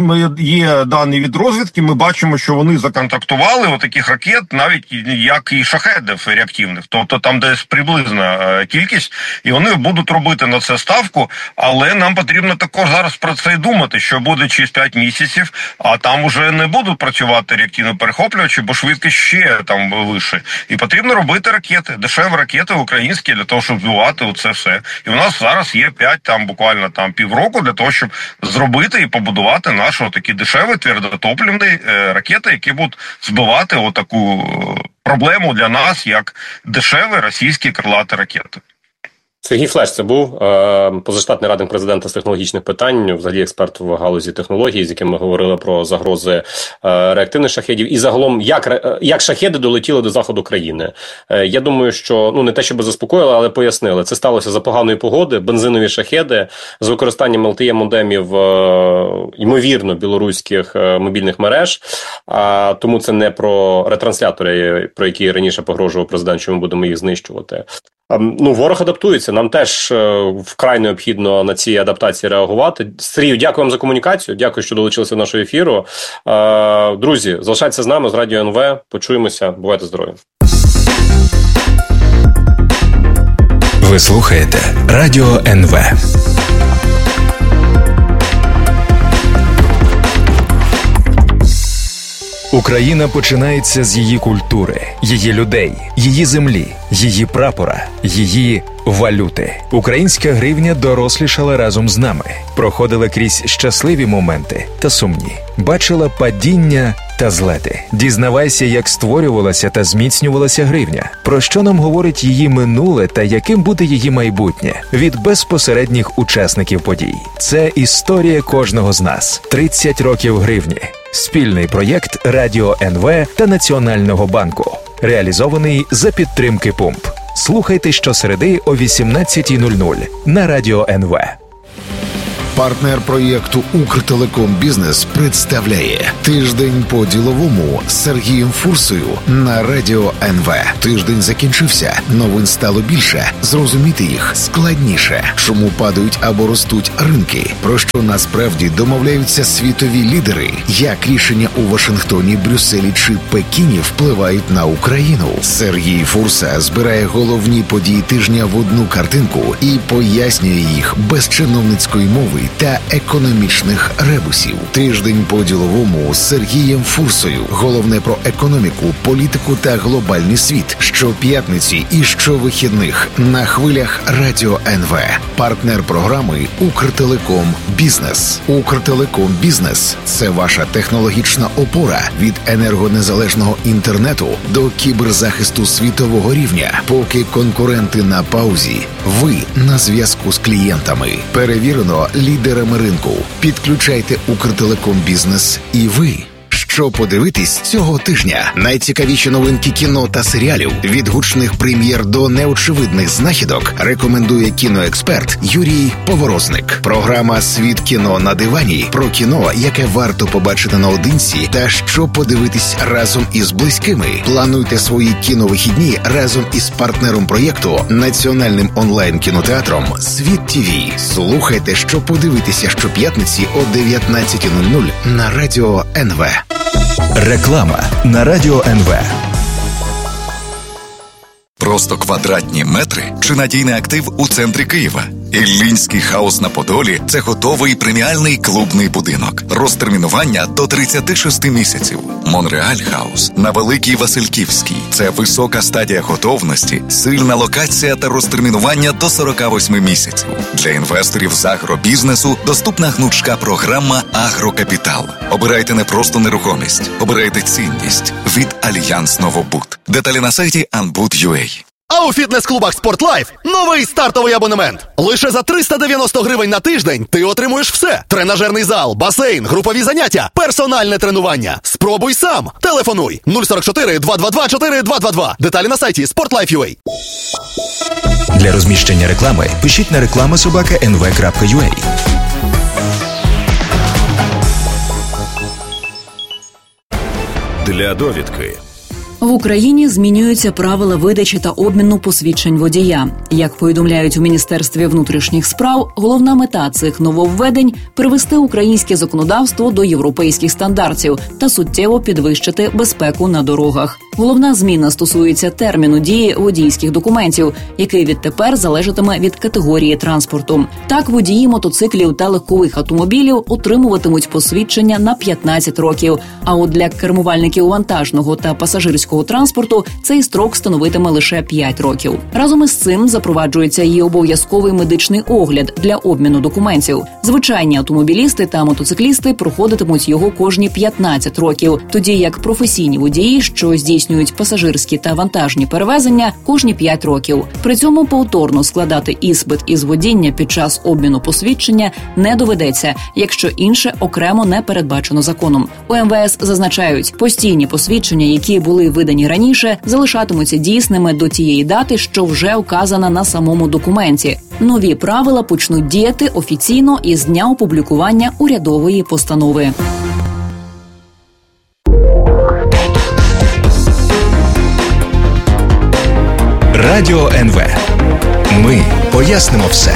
є дані від розвідки, ми бачимо, що вони законтрактували отаких ракет, навіть як і шахеди реактивних, тобто там десь приблизна кількість, і вони будуть робити на це ставку, але нам потрібно також зараз про це і думати, що буде через п'ять місяців, а там уже не будуть працювати реактивні перехоплювачі, бо швидкість ще там вище. І потрібно робити ракети, дешеві ракети українські, для того, щоб збивати оце все. І у нас зараз є п'ять, там буквально там півроку для того, щоб зробити і побудувати наші такі дешеві твердотопливні ракети, які будуть збивати отаку проблему для нас, як дешеві російські крилаті ракети. Сергій Флеш це був е, позаштатний радник президента з технологічних питань, взагалі експерт в галузі технологій, з яким ми говорили про загрози е, реактивних шахедів і загалом, як, як шахеди долетіли до заходу країни. Е, я думаю, що, ну, не те, щоб заспокоїли, але пояснили. Це сталося за поганої погоди, бензинові шахеди з використанням ел те е-модемів, е, ймовірно, білоруських е, мобільних мереж. А, тому це не про ретранслятори, про які раніше погрожував президент, що ми будемо їх знищувати. Ну, ворог адаптується. Нам теж вкрай необхідно на ці адаптації реагувати. Сергію, дякую вам за комунікацію. Дякую, що долучилися до нашого ефіру. Друзі, залишайтеся з нами, з Радіо ен ве. Почуємося. Бувайте здорові. Ви слухаєте Радіо ен ве. Україна починається з її культури, її людей, її землі, її прапора, її валюти. Українська гривня дорослішала разом з нами, проходила крізь щасливі моменти та сумні, бачила падіння та злети. Дізнавайся, як створювалася та зміцнювалася гривня, про що нам говорить її минуле та яким буде її майбутнє від безпосередніх учасників подій. Це історія кожного з нас. тридцять років гривні. Спільний проєкт Радіо ен ве та Національного банку. Реалізований за підтримки Пумп. Слухайте щосереди о вісімнадцятій нуль нуль на Радіо ен ве. Партнер проєкту «Укртелеком Бізнес» представляє «Тиждень по-діловому» з Сергієм Фурсою на Радіо ен ве. Тиждень закінчився, новин стало більше, зрозуміти їх складніше. Чому падають або ростуть ринки? Про що насправді домовляються світові лідери? Як рішення у Вашингтоні, Брюсселі чи Пекіні впливають на Україну? Сергій Фурса збирає головні події тижня в одну картинку і пояснює їх без чиновницької мови та економічних ребусів. Тиждень по-діловому з Сергієм Фурсою. Головне про економіку, політику та глобальний світ. Щоп'ятниці і щовихідних на хвилях Радіо ен ве. Партнер програми «Укртелеком Бізнес». «Укртелеком Бізнес» – це ваша технологічна опора від енергонезалежного інтернету до кіберзахисту світового рівня. Поки конкуренти на паузі, ви на зв'язку з клієнтами. Перевірено лідерами ринку. Підключайте «Укртелеком Бізнес» і ви. Що подивитись цього тижня? Найцікавіші новинки кіно та серіалів, від гучних прем'єр до неочевидних знахідок, рекомендує кіноексперт Юрій Поворозник. Програма «Світ кіно на дивані» про кіно, яке варто побачити наодинці та що подивитись разом із близькими. Плануйте свої кіновихідні разом із партнером проєкту, національним онлайн-кінотеатром «Світ ТІВІ». Слухайте, що подивитися щоп'ятниці о дев'ятнадцятій нуль нуль на Радіо ен ве. Реклама на Радіо ен ве. Просто квадратні метри чи надійний актив у центрі Києва? Іллінський хаус на Подолі – це готовий преміальний клубний будинок. Розтермінування до тридцяти шести місяців. Монреаль хаус на Великій Васильківській – це висока стадія готовності, сильна локація та розтермінування до сорока восьми місяців. Для інвесторів з агробізнесу доступна гнучка програма «Агрокапітал». Обирайте не просто нерухомість, обирайте цінність від Альянс Новобуд. Деталі на сайті анбуд крапка ю а. А у фітнес-клубах «Спортлайф» новий стартовий абонемент. Лише за триста дев'яносто гривень на тиждень ти отримуєш все. Тренажерний зал, басейн, групові заняття, персональне тренування. Спробуй сам. Телефонуй нуль сорок чотири два два два чотири два два два. Деталі на сайті спортлайф крапка ю а. Для розміщення реклами пишіть на реклама собака ен ве крапка ю а. Для довідки. В Україні змінюються правила видачі та обміну посвідчень водія. Як повідомляють у Міністерстві внутрішніх справ, головна мета цих нововведень – привести українське законодавство до європейських стандартів та суттєво підвищити безпеку на дорогах. Головна зміна стосується терміну дії водійських документів, який відтепер залежатиме від категорії транспорту. Так, водії мотоциклів та легкових автомобілів отримуватимуть посвідчення на п'ятнадцять років, а от для кермувальників вантажного та пасажирського транспорту цей строк становитиме лише п'ять років. Разом із цим запроваджується і обов'язковий медичний огляд для обміну документів. Звичайні автомобілісти та мотоциклісти проходитимуть його кожні п'ятнадцять років, тоді як професійні водії, що здійснюють пасажирські та вантажні перевезення, кожні п'ять років. При цьому повторно складати іспит із водіння під час обміну посвідчення не доведеться, якщо інше окремо не передбачено законом. У ем ве ес зазначають, постійні посвідчення, які були видані раніше, залишатимуться дійсними до тієї дати, що вже указана на самому документі. Нові правила почнуть діяти офіційно із дня опублікування урядової постанови. Радіо ен ве. Ми пояснимо все.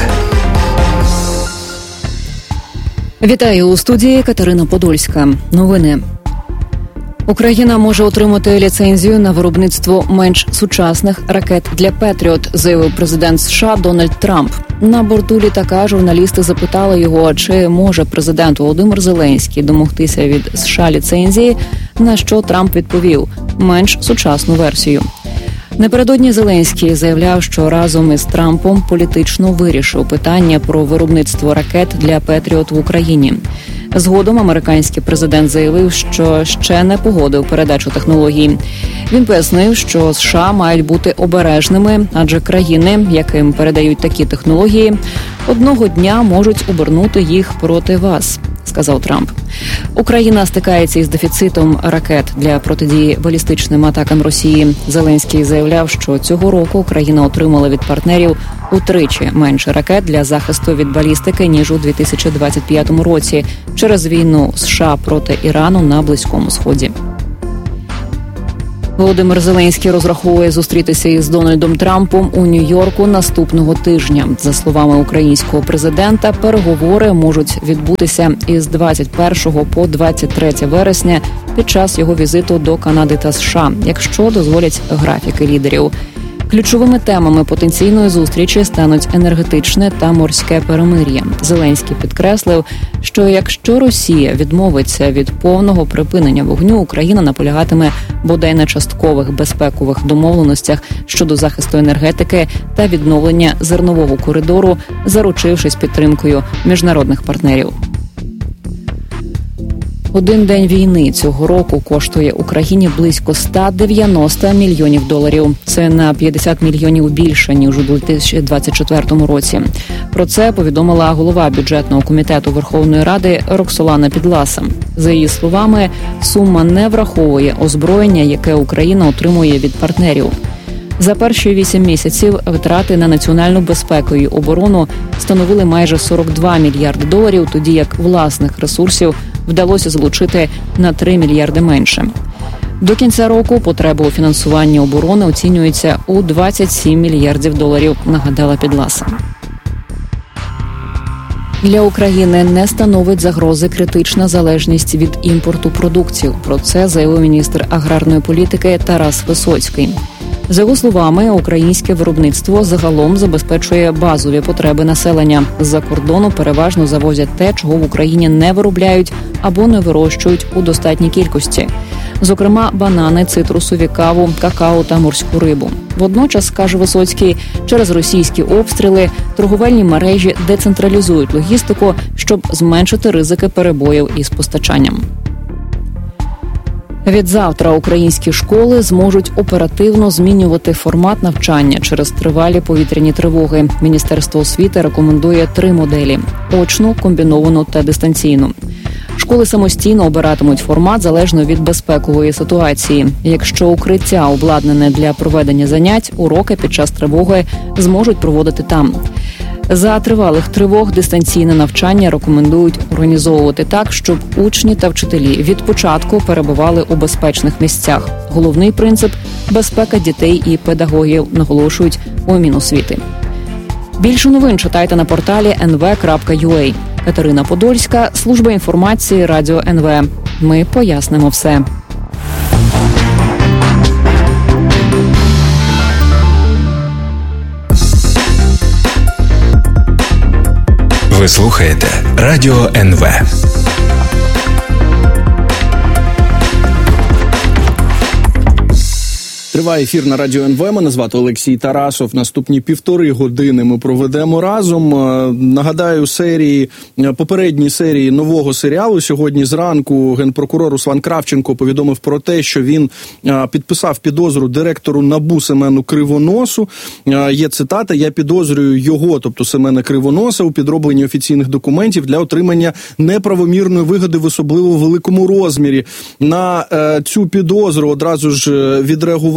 Вітаю у студії Катерина Подольська. Новини. Україна може отримати ліцензію на виробництво менш сучасних ракет для «Петріот», заявив президент США Дональд Трамп. На борту літака журналісти запитали його, чи може президент Володимир Зеленський домогтися від США ліцензії, на що Трамп відповів – менш сучасну версію. Напередодні Зеленський заявляв, що разом із Трампом політично вирішив питання про виробництво ракет для «Петріот» в Україні. Згодом американський президент заявив, що ще не погодив передачу технологій. Він пояснив, що США мають бути обережними, адже країни, яким передають такі технології, одного дня можуть обернути їх проти вас, сказав Трамп. Україна стикається із дефіцитом ракет для протидії балістичним атакам Росії. Зеленський заявляв, що цього року Україна отримала від партнерів утричі менше ракет для захисту від балістики, ніж у дві тисячі двадцять п'ятому році через війну США проти Ірану на Близькому Сході. Володимир Зеленський розраховує зустрітися із Дональдом Трампом у Нью-Йорку наступного тижня. За словами українського президента, переговори можуть відбутися із двадцять першого по двадцять третє вересня під час його візиту до Канади та США, якщо дозволять графіки лідерів. Ключовими темами потенційної зустрічі стануть енергетичне та морське перемир'я. Зеленський підкреслив, що якщо Росія відмовиться від повного припинення вогню, Україна наполягатиме бодай на часткових безпекових домовленостях щодо захисту енергетики та відновлення зернового коридору, заручившись підтримкою міжнародних партнерів. Один день війни цього року коштує Україні близько сто дев'яносто мільйонів доларів. Це на п'ятдесят мільйонів більше, ніж у дві тисячі двадцять четвертому році. Про це повідомила голова бюджетного комітету Верховної Ради Роксолана Підласа. За її словами, сума не враховує озброєння, яке Україна отримує від партнерів. За перші вісім місяців витрати на національну безпеку і оборону становили майже сорок два мільярди доларів, тоді як власних ресурсів вдалося залучити на три мільярди менше. До кінця року потреба у фінансуванні оборони оцінюється у двадцять сім мільярдів доларів, нагадала Підласа. Для України не становить загрози критична залежність від імпорту продуктів. Про це заявив міністр аграрної політики Тарас Висоцький. За його словами, українське виробництво загалом забезпечує базові потреби населення. З-за кордону переважно завозять те, чого в Україні не виробляють або не вирощують у достатній кількості. Зокрема, банани, цитрусові, каву, какао та морську рибу. Водночас, каже Висоцький, через російські обстріли торговельні мережі децентралізують логістику, щоб зменшити ризики перебоїв із постачанням. Відзавтра українські школи зможуть оперативно змінювати формат навчання через тривалі повітряні тривоги. Міністерство освіти рекомендує три моделі – очну, комбіновану та дистанційну. Школи самостійно обиратимуть формат залежно від безпекової ситуації. Якщо укриття обладнане для проведення занять, уроки під час тривоги зможуть проводити там. За тривалих тривог дистанційне навчання рекомендують організовувати так, щоб учні та вчителі від початку перебували у безпечних місцях. Головний принцип – безпека дітей і педагогів, наголошують у Міносвіти. Більше новин читайте на порталі ен ве крапка ю а. Катерина Подольська, служба інформації Радіо ен ве. Ми пояснимо все. Ви слухаєте Радіо ен ве. Триває ефір на Радіо ен ве. Мене звати Олексій Тарасов. Наступні півтори години ми проведемо разом. Нагадаю, серії, попередні серії нового серіалу. Сьогодні зранку генпрокурор Руслан Кравченко повідомив про те, що він підписав підозру директору НАБУ Семену Кривоносу. Є цитата: «Я підозрюю його, тобто Семена Кривоноса, у підробленні офіційних документів для отримання неправомірної вигоди в особливо великому розмірі». На цю підозру одразу ж відреагував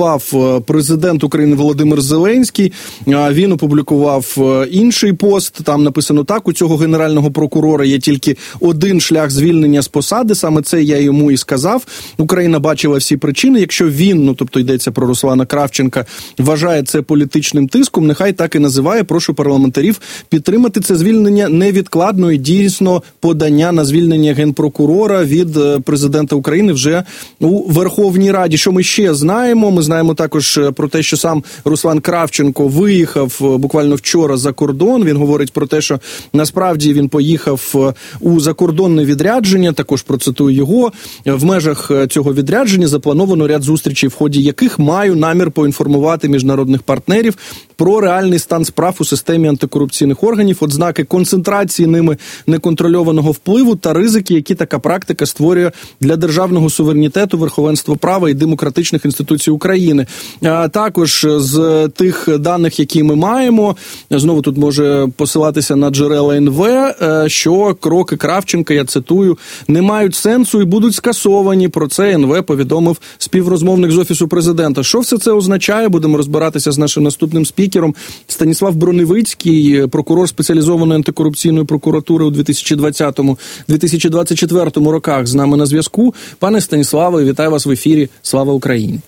опублікував президент України Володимир Зеленський. Він опублікував інший пост. Там написано так: у цього генерального прокурора є тільки один шлях звільнення з посади. Саме це я йому і сказав. Україна бачила всі причини. Якщо він, ну тобто йдеться про Руслана Кравченка, вважає це політичним тиском, нехай так і називає. Прошу парламентарів підтримати це звільнення невідкладно і дійсно подання на звільнення генпрокурора від президента України вже у Верховній Раді. Що ми ще знаємо? Ми знаємо також про те, що сам Руслан Кравченко виїхав буквально вчора за кордон. Він говорить про те, що насправді він поїхав у закордонне відрядження, також процитую його. В межах цього відрядження заплановано ряд зустрічей, в ході яких маю намір поінформувати міжнародних партнерів про реальний стан справ у системі антикорупційних органів, ознаки концентрації ними неконтрольованого впливу та ризики, які така практика створює для державного суверенітету, верховенства права і демократичних інституцій України. А також з тих даних, які ми маємо, знову тут може посилатися на джерела ен ве, що кроки Кравченка, я цитую, не мають сенсу і будуть скасовані. Про це ен ве повідомив співрозмовник з Офісу президента. Що все це означає? Будемо розбиратися з нашим наступним спікером. Станіслав Броневицький, прокурор спеціалізованої антикорупційної прокуратури у дві тисячі двадцятому - дві тисячі двадцять четвертому роках, з нами на зв'язку. Пане Станіславе, вітаю вас в ефірі. Слава Україні!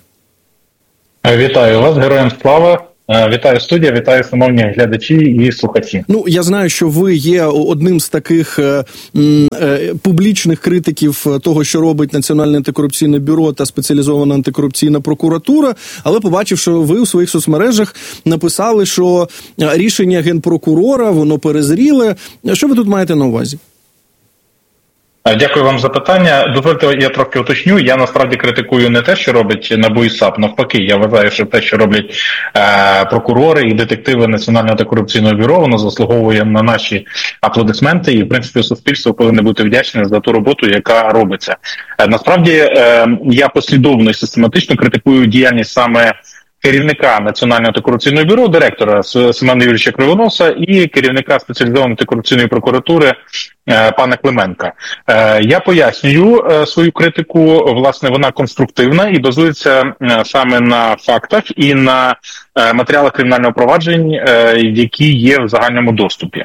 Вітаю вас, героям слава! Вітаю студія, вітаю шановні глядачі і слухачі. Ну, я знаю, що ви є одним з таких е, е, публічних критиків того, що робить Національне антикорупційне бюро та спеціалізована антикорупційна прокуратура, але побачив, що ви у своїх соцмережах написали, що рішення генпрокурора, воно перезріле. Що ви тут маєте на увазі? Дякую вам за питання. Дозвольте, я трохи уточню. Я насправді критикую не те, що робить НАБУ і САП. Навпаки, я вважаю, що те, що роблять е, прокурори і детективи Національного антикорупційного бюро, воно заслуговує на наші аплодисменти. І, в принципі, суспільство повинно бути вдячне за ту роботу, яка робиться. Е, насправді, е, я послідовно і систематично критикую діяльність саме керівника Національного антикорупційного бюро, директора Семена Юрійовича Кривоноса і керівника спеціалізованої антикорупційної прокуратури пана Клименка. Я пояснюю свою критику, власне, вона конструктивна і базується саме на фактах і на матеріалах кримінального провадження, які є в загальному доступі.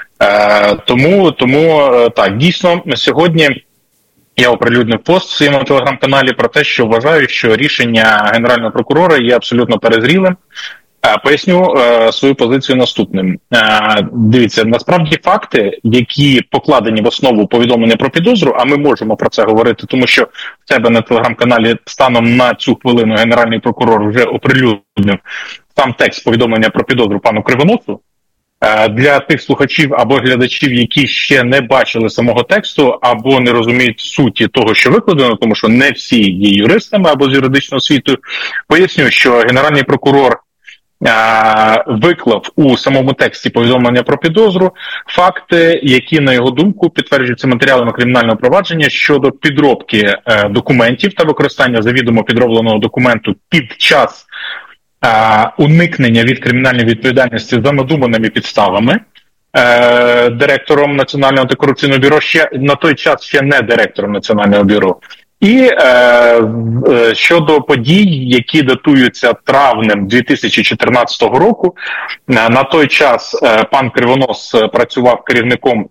Тому, тому так, дійсно, сьогодні я оприлюднив пост в своєму телеграм-каналі про те, що вважаю, що рішення Генерального прокурора є абсолютно перезрілим. Поясню е, свою позицію наступним. Е, дивіться, насправді факти, які покладені в основу повідомлення про підозру, а ми можемо про це говорити, тому що в себе на телеграм-каналі станом на цю хвилину Генеральний прокурор вже оприлюднив сам текст повідомлення про підозру пану Кривоносу. Для тих слухачів або глядачів, які ще не бачили самого тексту, або не розуміють суті того, що викладено, тому що не всі є юристами або з юридичного освітою, поясню, що Генеральний прокурор а, виклав у самому тексті повідомлення про підозру факти, які, на його думку, підтверджуються матеріалами кримінального провадження щодо підробки а, документів та використання завідомо підробленого документу під час Uh, уникнення від кримінальної відповідальності за надуманими підставами uh, директором Національного антикорупційного бюро, ще на той час ще не директором Національного бюро. І uh, щодо подій, які датуються травнем дві тисячі чотирнадцятого року, uh, на той час uh, пан Кривонос працював керівником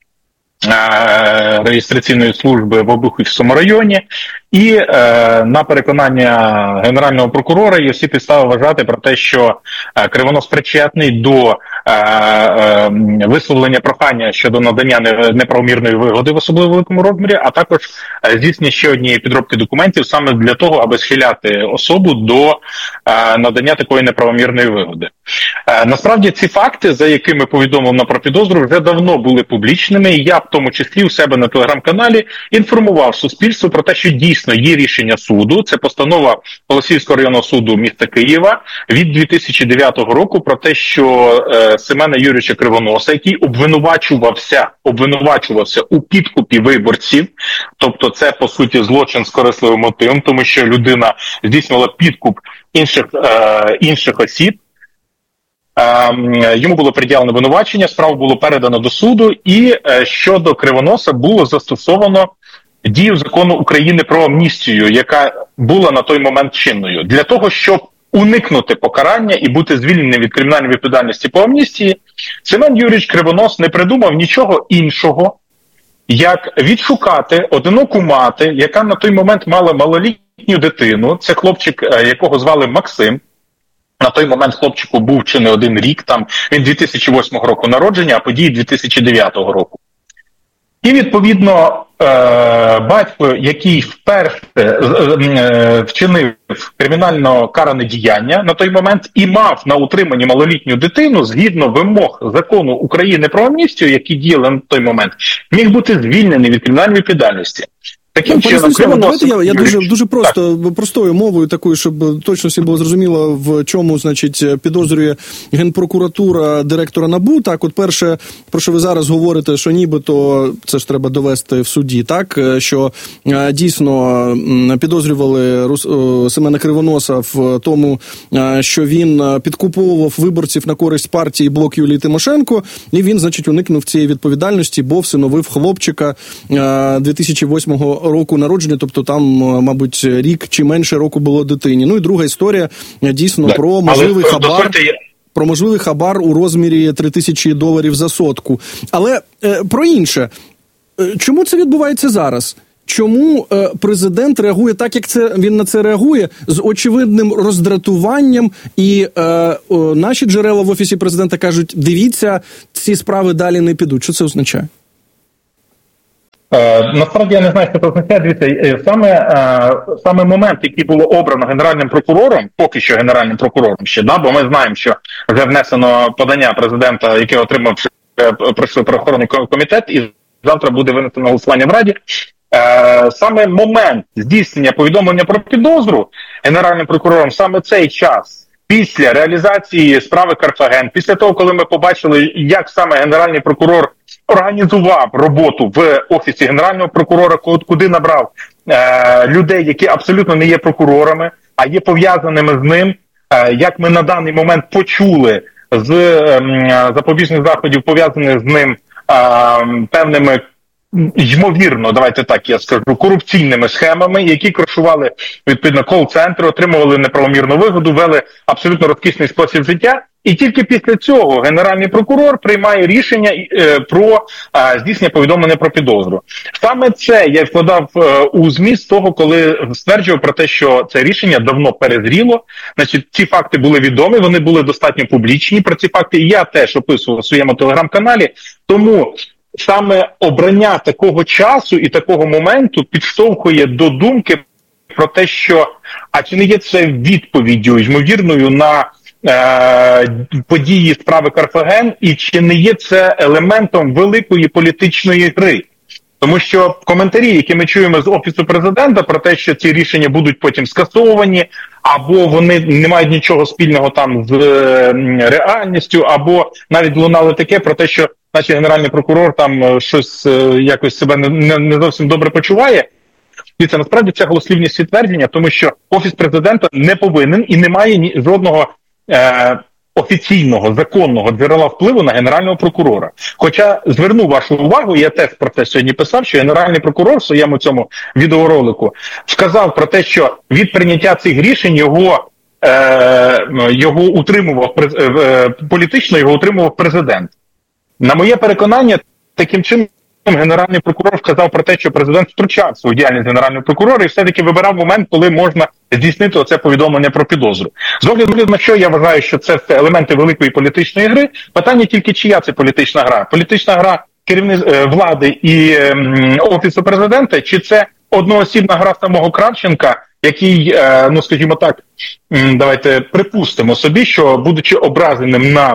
реєстраційної служби в Обухівському районі, і е, на переконання Генерального прокурора є всі підстави вважати про те, що е, Кривонос причетний до е, е, висловлення прохання щодо надання неправомірної вигоди в особливо великому розмірі, а також е, здійснення ще однієї підробки документів саме для того, аби схиляти особу до е, надання такої неправомірної вигоди. Е, насправді ці факти, за якими повідомлено про підозру, вже давно були публічними, і я в тому числі у себе на телеграм-каналі інформував суспільство про те, що дійсно є рішення суду, це постанова Голосіївського районного суду міста Києва від дві тисячі дев'ятого року про те, що е, Семена Юрійовича Кривоноса, який обвинувачувався, обвинувачувався у підкупі виборців, тобто це, по суті, злочин з корисливим мотивом, тому що людина здійснювала підкуп інших, е, інших осіб, йому було приділено обвинувачення, справу було передано до суду, і щодо Кривоноса було застосовано дію закону України про амністію, яка була на той момент чинною. Для того, щоб уникнути покарання і бути звільненим від кримінальної відповідальності по амністії, Семен Юрійович Кривонос не придумав нічого іншого, як відшукати одиноку мати, яка на той момент мала малолітню дитину. Це хлопчик, якого звали Максим. На той момент хлопчику був чи не один рік, там він дві тисячі восьмого року народження, а події дві тисячі дев'ятого року. І, відповідно, батько, який вперше вчинив кримінально каране діяння на той момент і мав на утриманні малолітню дитину, згідно вимог закону України про амністію, які діяли на той момент, міг бути звільнений від кримінальної відповідальності. Таким чином, Слава, давайте я, я дуже, дуже просто, простою мовою такою, щоб точно всім було зрозуміло, в чому, значить, підозрює Генпрокуратура директора НАБУ. Так, от перше, про що ви зараз говорите, що нібито, це ж треба довести в суді, так, що дійсно підозрювали Семена Кривоноса в тому, що він підкуповував виборців на користь партії Блок Юлії Тимошенко, і він, значить, уникнув цієї відповідальності, бо всиновив хлопчика дві тисячі восьмого року народження, тобто там, мабуть, рік чи менше року було дитині. Ну і друга історія, дійсно, так, про можливий але, хабар, дозвольте... про можливий хабар у розмірі три тисячі доларів за сотку. Але е, про інше. Чому це відбувається зараз? Чому е, президент реагує так, як це він на це реагує, з очевидним роздратуванням, і е, е, наші джерела в Офісі президента кажуть, дивіться, ці справи далі не підуть. Що це означає? Е, насправді я не знаю, що це означає. Дивіться, саме, е, саме момент, який було обрано генеральним прокурором, поки що генеральним прокурором ще, да, бо ми знаємо, що вже внесено подання президента, яке отримав пройшли правоохоронний комітет, і завтра буде винесено голосування в Раді. Е, саме момент здійснення повідомлення про підозру генеральним прокурором, саме цей час, після реалізації справи Карфаген, після того, коли ми побачили, як саме генеральний прокурор організував роботу в Офісі Генерального прокурора, куди набрав е, людей, які абсолютно не є прокурорами, а є пов'язаними з ним, е, як ми на даний момент почули з е, запобіжних заходів, пов'язаних з ним е, певними, ймовірно, давайте так я скажу, корупційними схемами, які кришували, відповідно, кол-центри, отримували неправомірну вигоду, вели абсолютно розкішний спосіб життя. І тільки після цього генеральний прокурор приймає рішення е, про е, здійснення повідомлення про підозру. Саме це я вкладав е, у зміст того, коли стверджував про те, що це рішення давно перезріло. Значить, ці факти були відомі, вони були достатньо публічні. Про ці факти я теж описував у своєму телеграм-каналі. Тому саме обрання такого часу і такого моменту підштовхує до думки про те, що а чи не є це відповіддю, ймовірною, на е, події справи Карфаген, і чи не є це елементом великої політичної гри. Тому що коментарі, які ми чуємо з Офісу Президента про те, що ці рішення будуть потім скасовані, або вони не мають нічого спільного там з е, реальністю, або навіть лунали таке про те, що наче генеральний прокурор там щось е, якось себе не, не зовсім добре почуває. І це насправді це голослівність підтвердження, тому що Офіс Президента не повинен і не має ні, жодного е, офіційного, законного джерела впливу на генерального прокурора. Хоча зверну вашу увагу, я теж про це сьогодні писав, що генеральний прокурор в своєму цьому відеоролику сказав про те, що від прийняття цих рішень його, е, його утримував, е, політично його утримував президент. На моє переконання, таким чином генеральний прокурор вказав про те, що президент втручався у діяльність генерального прокурора і все-таки вибирав момент, коли можна здійснити оце повідомлення про підозру. З огляду на що я вважаю, що це все елементи великої політичної гри, питання тільки, чия це політична гра. Політична гра керівництва влади і м, Офісу Президента, чи це одноосібна гра самого Кравченка, який, е, ну скажімо так, м, давайте припустимо собі, що будучи образеним на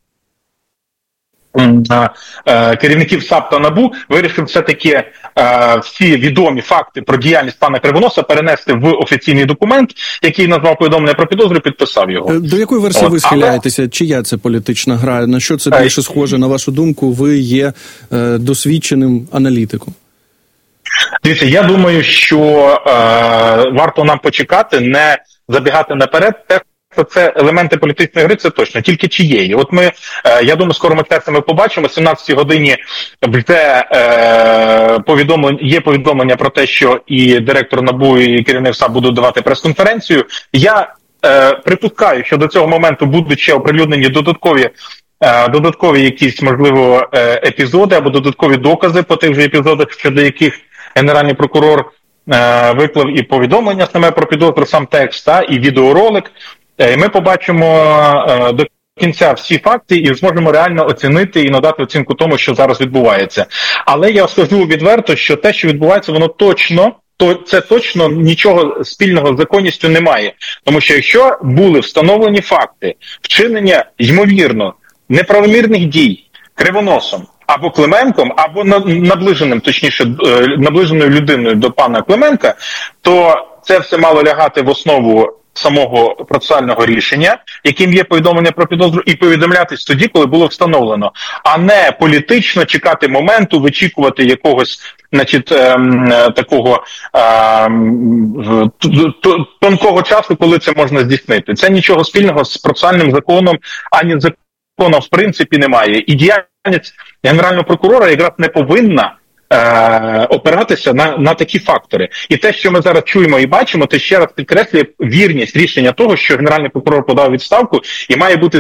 керівників САП та НАБУ, вирішив все-таки е, всі відомі факти про діяльність пана Кривоноса перенести в офіційний документ, який назвав повідомлення про підозру, підписав його. До якої версії От, ви схиляєтеся? Але... Чия це політична гра? На що це більше схоже, на вашу думку? Ви є е, досвідченим аналітиком. Дивіться, я думаю, що е, варто нам почекати, не забігати наперед. Це елементи політичної гри, це точно, тільки чиєї. От ми, я думаю, скоро ми це ми побачимо, о сімнадцятій годині буде е, повідомлення, є повідомлення про те, що і директор НАБУ, і керівник САП будуть давати прес-конференцію. Я е, припускаю, що до цього моменту будуть ще оприлюднені додаткові е, додаткові якісь, можливо, е, епізоди або додаткові докази по тих же епізодах, щодо яких Генеральний прокурор е, виклав і повідомлення саме про підозру, сам текст, та, і відеоролик. Е, ми побачимо е, до кінця всі факти і зможемо реально оцінити і надати оцінку тому, що зараз відбувається. Але я скажу відверто, що те, що відбувається, воно точно, то це точно нічого спільного з законністю немає. Тому що якщо були встановлені факти вчинення, ймовірно, неправомірних дій Кривоносом або Клименком, або наближеним, точніше, наближеною людиною до пана Клименка, то це все мало лягати в основу самого процесуального рішення, яким є повідомлення про підозру, і повідомлятись тоді, коли було встановлено, а не політично чекати моменту, вичікувати якогось, значить, ем, такого ем, тонкого часу, коли це можна здійснити. Це нічого спільного з процесуальним законом, ані з законом в принципі немає. І діяльність Генерального прокурора якраз не повинна опиратися на, на такі фактори. І те, що ми зараз чуємо і бачимо, це ще раз підкреслює вірність рішення того, що Генеральний прокурор подав відставку і має бути